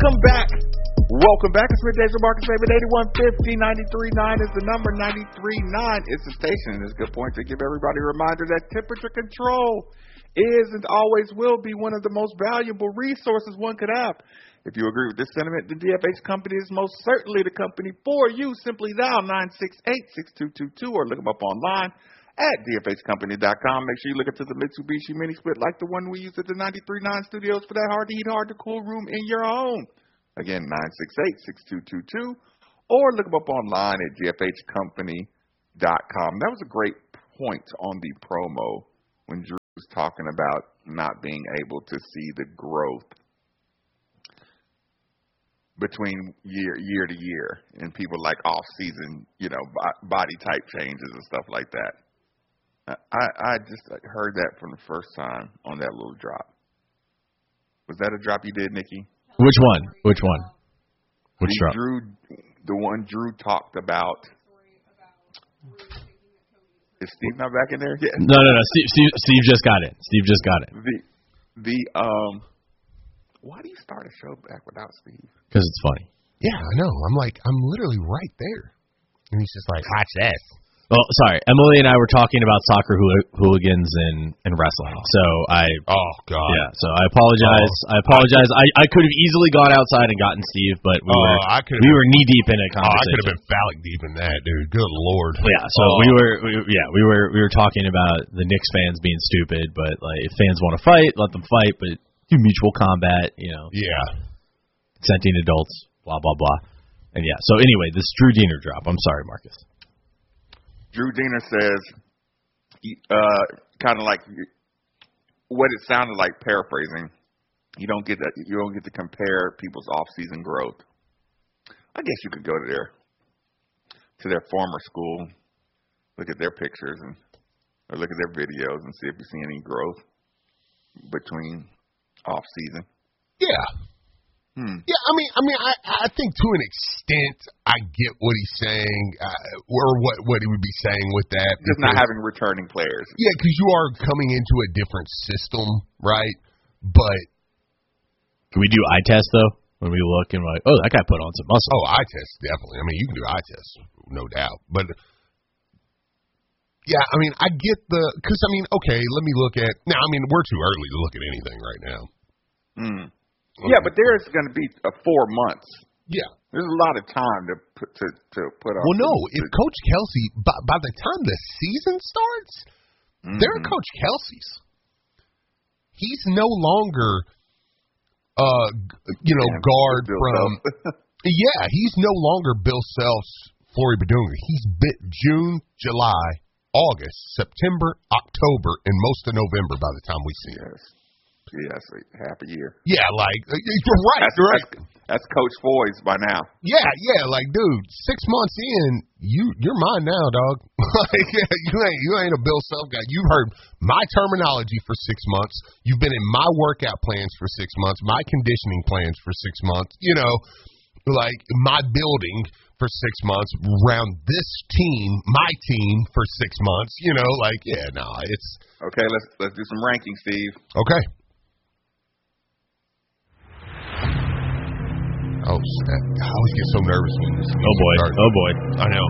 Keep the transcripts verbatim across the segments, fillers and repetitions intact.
Welcome back. Welcome back. It's Middays with Marcus Raven. eighty-one fifty, ninety-three point nine is the number. ninety-three point nine is the station. And it's a good point to give everybody a reminder that temperature control is and always will be one of the most valuable resources one could have. If you agree with this sentiment, the D F H Company is most certainly the company for you. Simply dial nine six eight, six two two two or look them up online at D F H company dot com. Make sure you look into the Mitsubishi Mini Split like the one we use at the ninety-three point nine studios for that hard-to-heat, hard-to-cool room in your home. Again, nine six eight, six two two two or look them up online at D F H company dot com. That was a great point on the promo when Drew was talking about not being able to see the growth between year year to year and people like off-season, you know, body type changes and stuff like that. I, I just heard that from the first time on that little drop. Was that a drop you did, Nikki? Which one? Which one? Which the drop? Drew, the one Drew talked about. Is Steve not back in there? Yeah. No, no, no. Steve, Steve, Steve just got it. Steve just got it. The, the um. Why do you start a show back without Steve? Because it's funny. Yeah, I know. I'm like, I'm literally right there. And he's just like, watch this. Well, sorry. Emily and I were talking about soccer hool- hooligans and, and wrestling. So I... Oh, God. Yeah, so I apologize. Oh, I apologize. I, I could have easily gone outside and gotten Steve, but we oh, were I we were knee-deep in a conversation. Oh, I could have been phallic deep in that, dude. Good Lord. Yeah, so oh. we were we, yeah, we were we were talking about the Knicks fans being stupid, but like if fans want to fight, let them fight, but do mutual combat, you know. Yeah. Consenting adults, blah, blah, blah. And yeah, so anyway, this Drew Diener drop. I'm sorry, Marcus. Drew Diener says, uh, kind of like what it sounded like, paraphrasing. You don't get that. You don't get to compare people's off-season growth. I guess you could go to their to their former school, look at their pictures and or look at their videos and see if you see any growth between off-season. Yeah. Hmm. Yeah, I mean, I mean, I, I think to an extent I get what he's saying, uh, or what, what he would be saying with that. Just not having returning players. Yeah, because you are coming into a different system, right? But can we do eye test though? When we look and we're like, oh, that guy put on some muscle. Oh, eye test definitely. I mean, you can do eye test, no doubt. But yeah, I mean, I get the because I mean, okay, let me look at now. I mean, we're too early to look at anything right now. Hmm. Okay. Yeah, but there's going to be a four months. Yeah, there's a lot of time to put to, to put on. Well, no, the, if Coach Kelsey, by, by the time the season starts, mm-hmm. they're Coach Kelsey's. He's no longer, uh, you know, Damn, guard from. Yeah, he's no longer Bill Self's Flory Badunga. He's bit June, July, August, September, October, and most of November by the time we see yes. him. Yeah, so half a year. Yeah, like, you're right. That's, right. That's, that's Coach Foy's by now. Yeah, yeah, like, dude, six months in, you, you're mine now, dog. Like, yeah, you ain't you ain't a Bill Self guy. You've heard my terminology for six months. You've been in my workout plans for six months, my conditioning plans for six months, you know, like, my building for six months, around this team, my team for six months, you know, like, yeah, no, it's... Okay, let's let's do some ranking, Steve. Okay. Oh, snap. I always get so nervous when this Oh, boy. starts. Oh, boy. I know.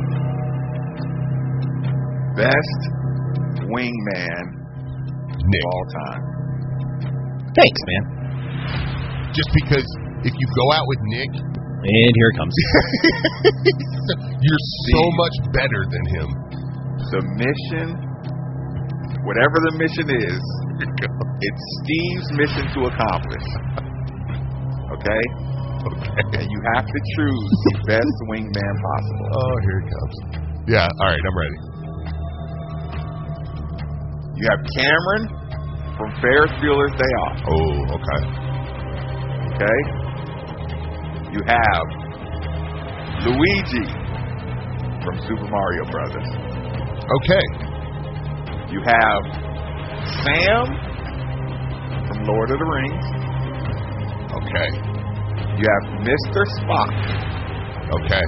Best wingman Nick. of all time. Thanks, man. Just because if you go out with Nick... And here it comes. You're so much better than him. The mission, whatever the mission is, it's Steve's mission to accomplish. Okay? Okay. And you have to choose the best wingman possible. Oh, here it comes. Yeah, all right, I'm ready. You have Cameron from Ferris Bueller's Day Off. Oh, okay. Okay? You have Luigi from Super Mario Brothers. Okay. You have Sam from Lord of the Rings. Okay. You have Mister Spock. Okay.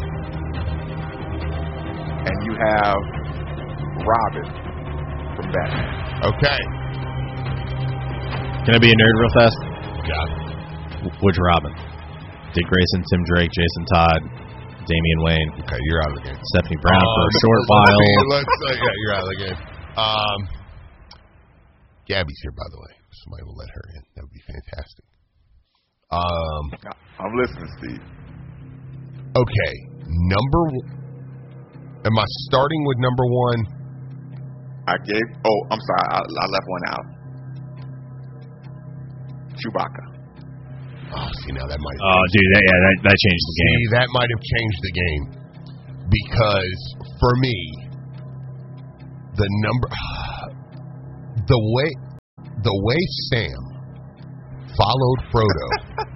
And you have Robin from Batman. Okay. Can I be a nerd real fast? Yeah. Which Robin? Dick Grayson, Tim Drake, Jason Todd, Damian Wayne. Okay, you're out of the game. Stephanie Brown um, for a short while. Let's, uh, yeah, you're out of the game. Um, Gabby's here, by the way. Somebody will let her in. That would be fantastic. Um, I'm listening, Steve. Okay, number. Am I starting with number one? I gave. Oh, I'm sorry. I, I left one out. Chewbacca. Oh, see now that might. Oh, dude, that, yeah, that, that changed the game. See, that might have changed the game because for me, the number, the way, the way Sam followed Frodo.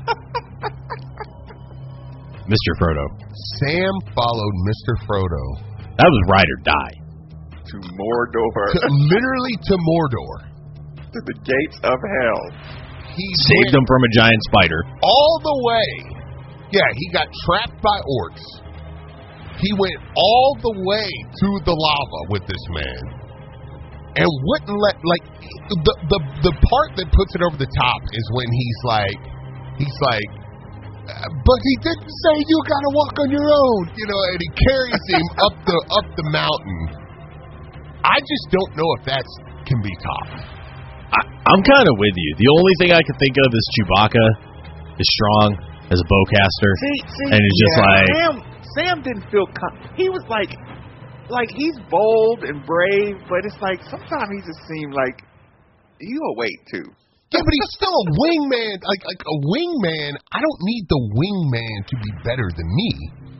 Mister Frodo. Sam followed Mister Frodo. That was ride or die. To Mordor. To, literally to Mordor. To the gates of hell. He saved him from a giant spider. All the way. Yeah, he got trapped by orcs. He went all the way to the lava with this man. And wouldn't let, like, the, the, the part that puts it over the top is when he's like, he's like, but he didn't say you gotta walk on your own, you know, and he carries him up the up the mountain. I just don't know if that can be topped. I, I'm kind of with you. The only thing I can think of is Chewbacca is strong as a bowcaster, see, see, and it's just yeah, like Sam. Sam didn't feel. Com- he was like, like he's bold and brave, but it's like sometimes he just seemed like you a wait too. Yeah, but he's still a wingman. Like, like a wingman, I don't need the wingman to be better than me.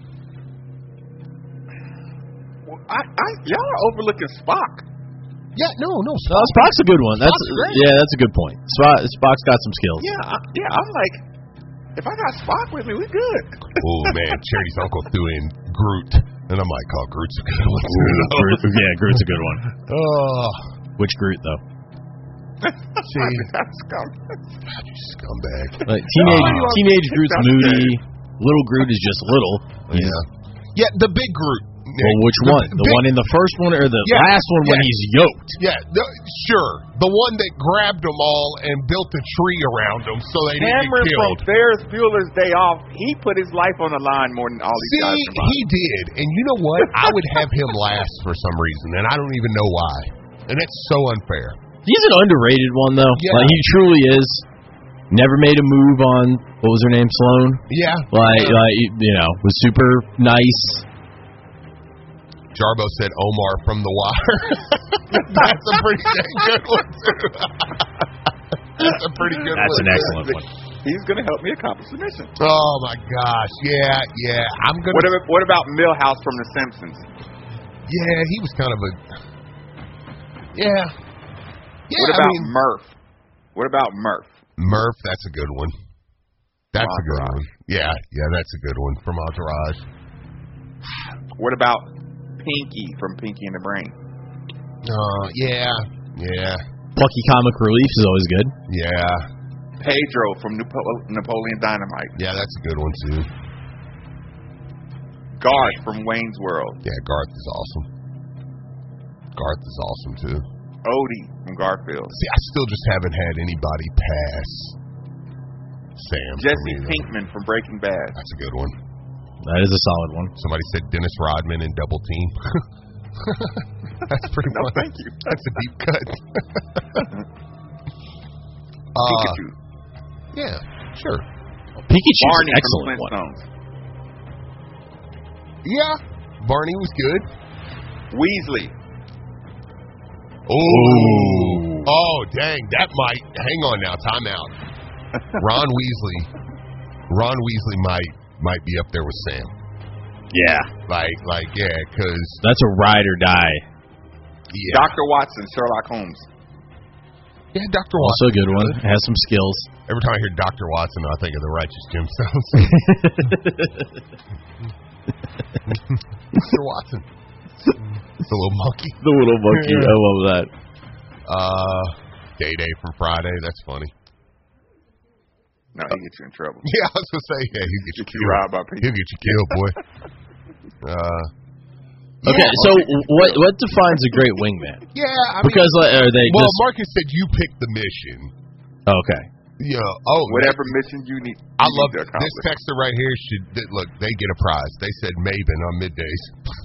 Well, I, I, y'all are overlooking Spock. Yeah, no, no. Spock. No, Spock's a good one. That's great. Yeah, that's a good point. Spock, Spock's got some skills. Yeah, I, yeah. I'm like, if I got Spock with me, we good. Oh man, Charity's uncle threw in Groot, and I'm like, oh, Groot's a good one. Ooh, Groot, yeah, Groot's a good one. Oh, which Groot though? See, that's scum. God, you scumbag. Like, teenage oh, teenage Groot's moody. Little Groot is just little. He's, yeah, yeah, the big Groot. Well, which the, one? The big, one in the first one or the yeah, last one yeah. when he's yoked? Yeah, the, sure. The one that grabbed them all and built a tree around them so they didn't Cameron get killed. From Ferris Bueller's Day Off, he put his life on the line more than all these See, guys combined. he did. And you know what? I would have him last for some reason, and I don't even know why. And that's so unfair. He's an underrated one, though. Yeah. Like, he truly is. Never made a move on, what was her name, Sloane? Yeah. Like, yeah. like you know, was super nice. Jarbo said Omar from The Wire. That's a pretty dang good one, too. That's a pretty good That's one. That's an excellent one. He's going to help me accomplish the mission. Oh, my gosh. Yeah, yeah. I'm going to... What, what about Milhouse from The Simpsons? Yeah, he was kind of a... Yeah. Yeah, what about I mean, Murph? What about Murph? Murph, that's a good one. That's from a good one. Yeah, yeah, that's a good one from Entourage. What about Pinky from Pinky and the Brain? Uh, yeah, yeah. Plucky Comic Relief is always good. Yeah. Pedro from Napo- Napoleon Dynamite. Yeah, that's a good one, too. Garth from Wayne's World. Yeah, Garth is awesome. Garth is awesome, too. Odie from Garfield. See, I still just haven't had anybody pass Sam. Jesse Pinkman from Breaking Bad. That's a good one. That is a solid one. Somebody said Dennis Rodman in Double Team. That's pretty no, funny. Thank you. That's a deep cut. uh, Pikachu. Yeah, sure. Pikachu's Barney an excellent from one. Yeah, Barney was good. Weasley. Oh, oh, dang! That might. Hang on now. Time out. Ron Weasley. Ron Weasley might might be up there with Sam. Yeah, like like yeah, because that's a ride or die. Yeah. Doctor Watson, Sherlock Holmes. Yeah, Doctor Watson. Also a good one. Has some skills. Every time I hear Doctor Watson, I think of the Righteous Gemstones. Mister Watson. The little monkey. The little monkey. I love that. Uh, Day Day from Friday. That's funny. No, he'll get you in trouble. Yeah, I was gonna say, yeah, he'll get you Get you killed. robbed by people. He'll get you killed, boy. uh. Okay, yeah. so what what defines a great wingman? Yeah, I because mean, like, are they? Well, just... Marcus said you picked the mission. Okay. Yeah. Oh, whatever mission you need. You I need love to this accomplish. texter right here. Should they, look? They get a prize. They said Maven on middays.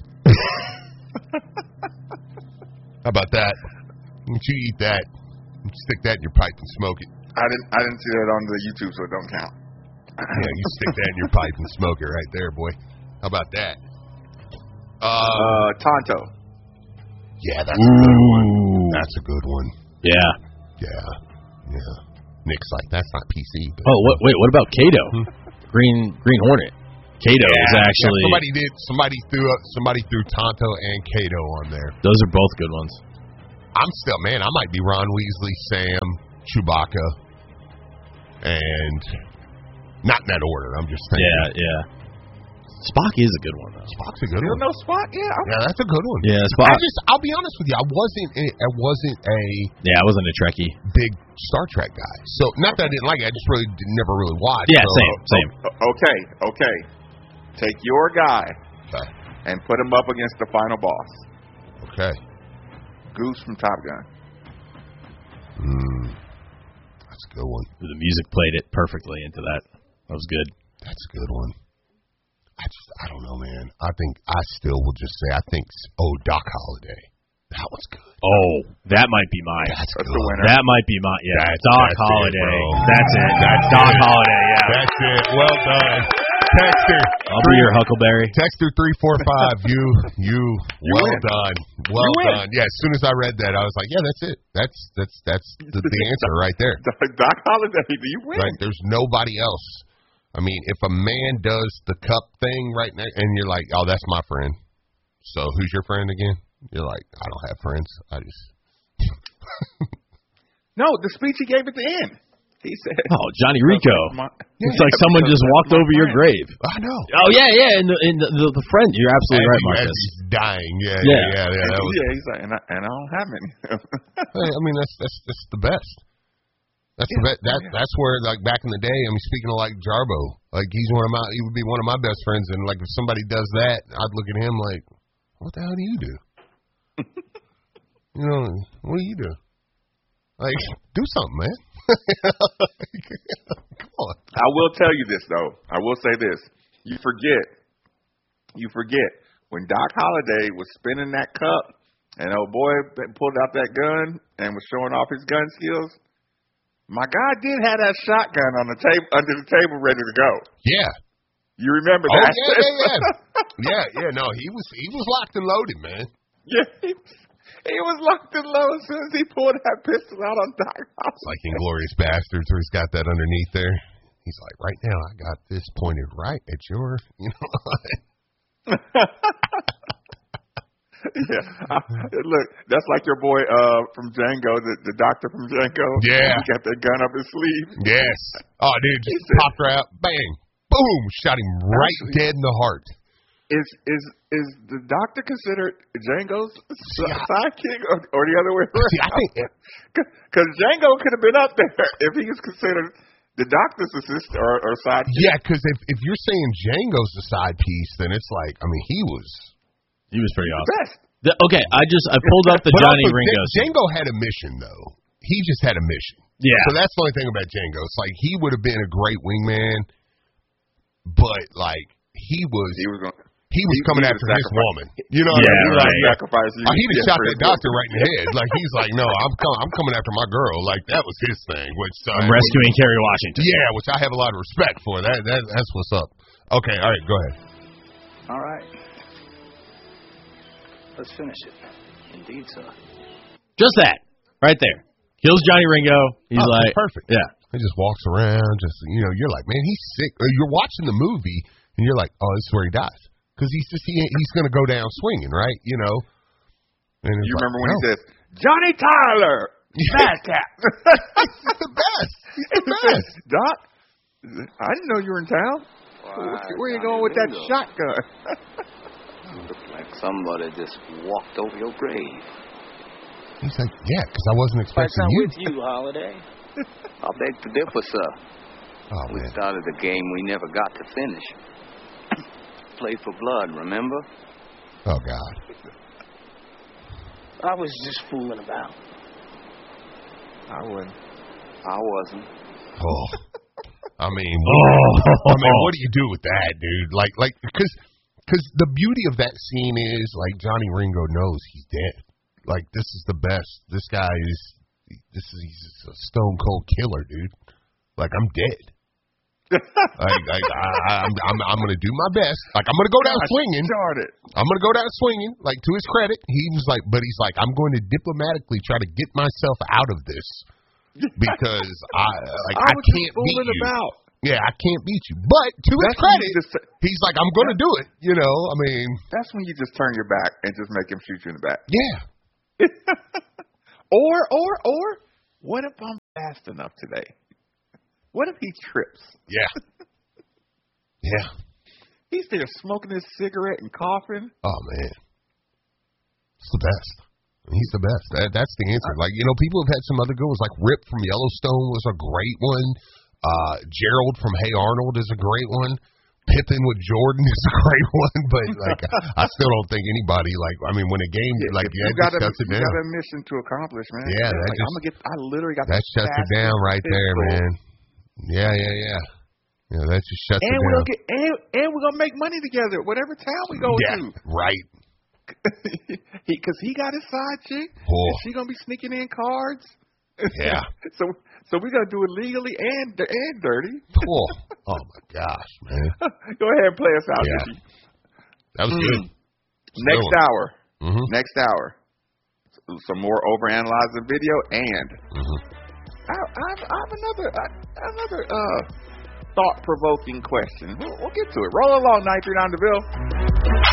How about that? Why don't you eat that? Stick that in your pipe and smoke it. I didn't. I didn't see that on the YouTube, so it don't count. Yeah, you stick that in your pipe and smoke it right there, boy. How about that? Uh, Uh, Tonto. yeah, that's a good one. That's a good one. Yeah. Yeah, yeah. Nick's like, that's not P C. But Oh, what, wait, what about Kato? Green Green Hornet. Kato yeah, is actually. yeah, somebody did. Somebody threw up. Somebody threw Tonto and Kato on there. Those are both good ones. I'm still, man. I might be Ron Weasley, Sam, Chewbacca, and not in that order. I'm just saying. Yeah, yeah. Spock is a good one though. Spock's a good You one. don't know Spock? Yeah. I'm, Yeah, that's a good one. Yeah, Spock. I just, I'll be honest with you. I wasn't, a, I wasn't a Yeah, I wasn't a Trekkie. big Star Trek guy. So not that I didn't like it. I just really did, never really watched. Yeah, so, same, same. O- okay. Okay. Take your guy Okay. and put him up against the final boss, Okay. Goose from Top Gun. Mm, that's a good one. The music played it perfectly into that. That was good. That's a good one. I just, I don't know, man. I think I still will just say I think. Oh, Doc Holliday. That was good. Oh, that might be mine. That's, That's good. the winner. That might be mine. Yeah, That's- Doc that's it, Holliday. bro. That's it. That's Doc it. Holliday. Yeah. That's it. Well done. Texter. I'll be your Huckleberry. Texter three four five. You, you. You well win. done. Well You win. done. Yeah. As soon as I read that, I was like, yeah, that's it. That's that's that's the, the answer right there. Doc Holliday, do you win? Right. There's nobody else. I mean, if a man does the cup thing right now, and you're like, oh, that's my friend. So who's your friend again? You're like, I don't have friends. I just. No, the speech he gave at the end. He said, Oh, Johnny Rico. My- It's like someone because just that's walked my over your friend. grave. I know. Oh yeah, yeah, and the and the, the, the friend. You're absolutely As right, he- as Marcus. he's dying. Yeah, Yeah. yeah, yeah. yeah, that was, yeah, he's like, and I, and I don't have any. Hey, I mean, that's that's that's the best. That's Yeah, the best. That yeah. that's where, like, back in the day. I mean, speaking of like Jarbo, like he's one of my, he would be one of my best friends, and like if somebody does that, I'd look at him like, what the hell do you do? You know, what do you do? Like, do something, man. Come on. I will tell you this though. I will say this. You forget. You forget when Doc Holliday was spinning that cup, and old boy pulled out that gun and was showing off his gun skills. My guy did have that shotgun on the table under the table, ready to go. Yeah. You remember Oh that? yeah, yeah, yeah. yeah, yeah. No, he was he was locked and loaded, man. Yeah, he, he was locked and low as soon as he pulled that pistol out on Doc Holliday. It's like Inglorious Bastards, where he's got that underneath there. He's like, right now, I got this pointed right at your, you know. Yeah, uh, look, that's like your boy uh, from Django, the, the doctor from Django. Yeah. He got that gun up his sleeve. Yes. Oh, dude, just said- popped her out, bang, boom, shot him right Actually- dead in the heart. Is is is the doctor considered Django's s- Yeah. sidekick or, or the other way around? See, I think Because Django could have been up there if he was considered the doctor's assistant or, or sidekick. yeah, because if if you're saying Django's the side piece, then it's like, I mean, he was. He was pretty awesome. Best. The- okay, I just I pulled up the But Johnny also, Ringo. J- Django had a mission though. He just had a mission. Yeah. So that's the only thing about Django. It's like he would have been a great wingman, but like he was. He was going. He was He- coming he after was his sacrifice- woman. You know what Yeah, I mean? right. Like, Sacrifice you. oh, he'd have Yeah, shot for that his doctor woman. right in the head. Like he's like, no, I'm coming. I'm coming after my girl. Like that was his thing. Which uh, I'm rescuing Kerry Washington. Yeah, which I have a lot of respect for. That that that's what's up. Okay, all right, go ahead. All right. Let's finish it. Indeed, sir. Just that, right there. Kills Johnny Ringo. He's Oh, like, perfect. Yeah. He just walks around, just you know, you're like, man, he's sick. Or you're watching the movie and you're like, oh, this is where he dies because he's just he, he's going to go down swinging, right? You know. And it's You like, remember when no. he says, Johnny Tyler, Madcap. He's the best. He's the best. Doc, I didn't know you were in town. Why, Where you Johnny going with that Ringo. shotgun? Look like somebody just walked over your grave. He's like, yeah, because I wasn't What's expecting up you. with you, Holiday? I'll beg to differ, sir. Oh We man. started a game we never got to finish. Play for blood, remember? Oh God. I was just fooling about. I wouldn't. I wasn't. Oh, I mean, what, Oh. I mean, what do you do with that, dude? Like, like, because, because the beauty of that scene is, like, Johnny Ringo knows he's dead. Like, this is the best. This guy is, this is he's a stone cold killer, dude. Like, I'm dead. like, like I, I'm, I'm, I'm gonna do my best. Like, I'm gonna go down swinging. Started. I'm gonna go down swinging. Like, to his credit, he was like, but he's like, I'm going to diplomatically try to get myself out of this because I, like, I, I was just can't beat fooling you. about. Yeah, I can't beat you. But to his That's when credit, you just- he's like, I'm gonna do it. You know, I mean, That's when you just turn your back and just make him shoot you in the back. yeah. Or, or, or, what if I'm fast enough today? What if he trips? Yeah. Yeah. He's there smoking his cigarette and coughing. Oh man, it's the best. He's the best. That, that's the answer. Like, you know, people have had some other good ones. Like Rip from Yellowstone was a great one. Uh, Gerald from Hey Arnold is a great one. Pippin with Jordan is a great one. But like, I still don't think anybody like. I mean, when a game Yeah, like if yeah, you got, just a, shuts it you down. got a mission to accomplish, man. Yeah, that like, just- I'm gonna get. I literally got That shuts it down right there, man. Yeah, yeah, yeah. Yeah, that just shuts And it we're down. gonna get and, and we're gonna make money together, whatever town we go yeah, to. right. Because he, he got his side chick. Oh. And she gonna be sneaking in cards. Yeah. so so we're gonna do it legally and and dirty. Oh, oh my gosh, man. Go ahead and play us out. Yeah. Nikki. That was good. Next Still. hour. Mm-hmm. Next hour. Some more overanalyzing video and Mm-hmm. I, I, have, I have another I, another uh, thought provoking question. We'll, we'll get to it. Roll along, nine three nine DeVille.